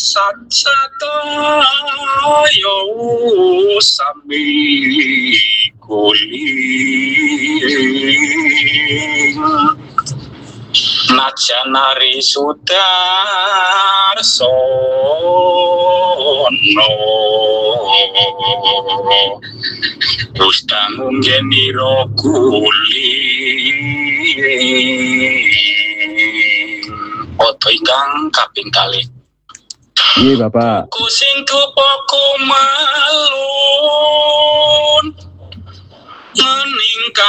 satsataya sami kuling najanari sudarsono Ustang geniro kuling foto ingkang kaping kalih. Iya Bapak. Buku sing tupoku malun meningkang